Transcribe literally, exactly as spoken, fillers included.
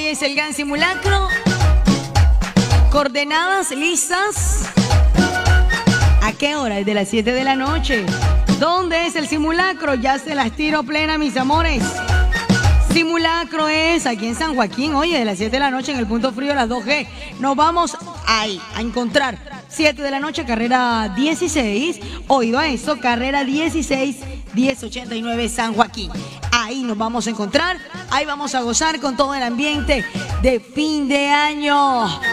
Hoy es el gran simulacro. Coordenadas listas. ¿A qué hora? Desde las siete de la noche. ¿Dónde es el simulacro? Ya se las tiro plena, mis amores. Simulacro es aquí en San Joaquín, oye, de las siete de la noche en el punto frío, las dos G. Nos vamos ahí a encontrar. siete de la noche, carrera dieciséis. Oído a eso, carrera dieciséis, diez ochenta y nueve San Joaquín. Ahí nos vamos a encontrar. Ahí vamos a gozar con todo el ambiente de fin de año.